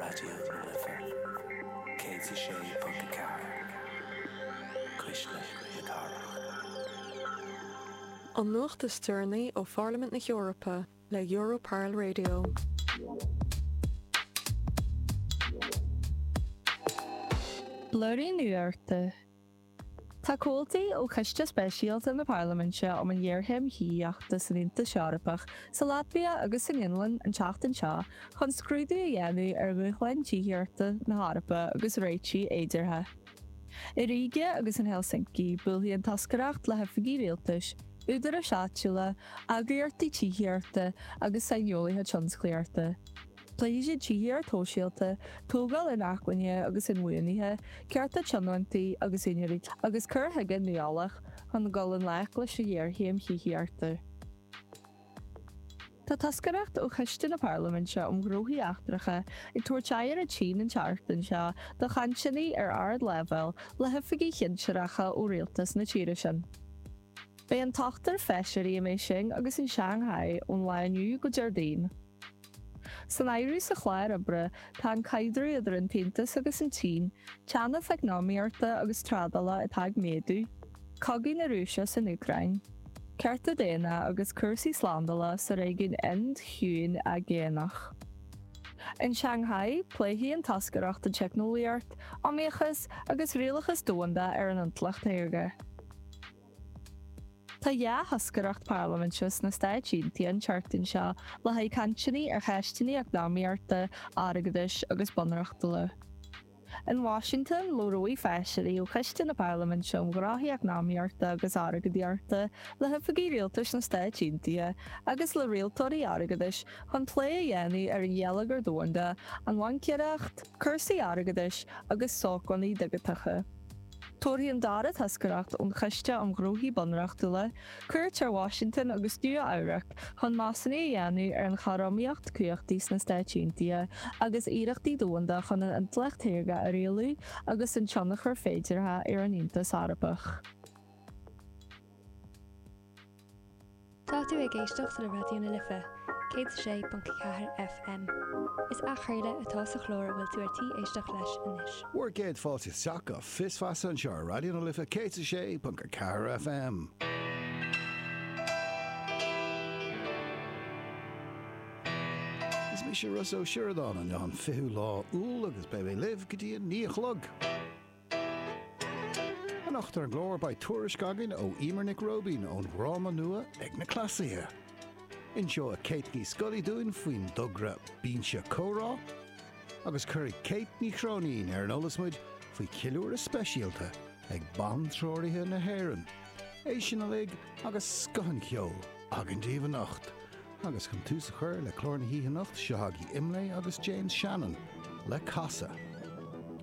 Radio Liver, Katie Shea Punkacar, Krishna Yadara. An nuachta stearnaí ó Parliament na Eorpa le Europarl Radio. Blurry nuirta. Tá cóiltaí ó coiste speisialta na Parlamente am an dhearthaim hííochta san Inta Seorpach sa Latvia agus san Inland an teachtain seo chun scrúdú a dhéanú ar bhuachain tííochta na Harpa agus réití éidirtha. I Riga agus an Helsinki buailí an tascaireacht le heifigí rialtais, údar a seaitiúla, agriartaí tííochta agus sainolaithe tionsclaíochta. Pléisiad tííar tóisialta, tógáil in achhaine agus in mhuianíthe, cearta tionhaintaí agus ineirí agus cur thuige nuálach chun gáil an leach leis a dhearthaim hííarta. Tá tascaireacht ó coiste na Parlamente grúthaí achtracha ag tuairtear a Tín an teachtain seo do chaintseaní ar ard leibhéil le heifigí chinsearacha ó rialtas na tíire sin. Bé an tachtar feisirí mé sin agus in Shanghai ón Laioniú go Jardín. San éirí sa chláir obre tá an caidreú idir an Taontas agus an Tín, teanna feicnáíarta agus trádala i tag méadú, cogaí na Rúise san Ucrain, cearta déana agus cursaí slándala sa réigiún Ind Chiúin a Géanach. In Shanghai, pléithí an tascaireacht an teicnoliaart, amíochas agus rialachas dóanda ar an antlacht éirge. Tá hascaireacht Parlamentses na Stáit Síntaí an teachtain seo le haid caintseaní ar cheisteaní ag námaíarta áragadis agus bunreachta le. In Washington, lóróí feisirí ó coiste na Parlamente gráthí ag námaíarta agus áragadíarta le heifigí rialtais na Stáit Síntaí agus le rialtóirí áragadis chun plé a dhéanú ar an dhéalagar dóanda an bhainceareacht, cursaí áragadis agus sócónaí digatacha. Tóirí an dara tascaireacht ón coiste an gróthaí bunreachta le, cuirt ar Washington agus Nua Eabhrac chun measanna a dhéanú ar an charámaíocht cuaachtaí na Stáit Síntaí agus iarachtaí dóanda chun an antlacht téirge a rialú agus an tionachar féidirtha ar an Intas Eorpach. Tá tú ag éisteacht le Radio na Lifa, K6.4 FM. Is achréile atá sa chlór bhfuil tú artí éisteach leis inis. We're géad fáilte seacha fis fas an seo Radio na Lifa, K6.4 FM. Is mi sé Russo Sheridan an an fiú lá úl agus bebe liv go dtí níochlog. An achtar glór by Tuairis Gagan ó Imernick Robin ón Ráma nua ag na clasaithe. Inseo a Kate ní Scully dúin faoin dogra bínse córá, agus chuir Kate ní chrónín ar an olasmuid faoi ciúr a speisialta ag ban tróirithe na héireann. É sin a lig agus scohan ceol agan díomh nacht, agus chun tús a chur le chlór na híthe nacht seothagaí Imlé agus James Shannon le Casa.